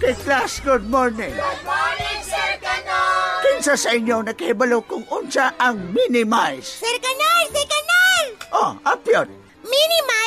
Okay, class, good morning. Good morning, Sir Kanor! Kinsa sa inyo nakihibalo kung unsa ang minimize? Sir Kanor! Sir Kanor! Oh, apyot. Minimize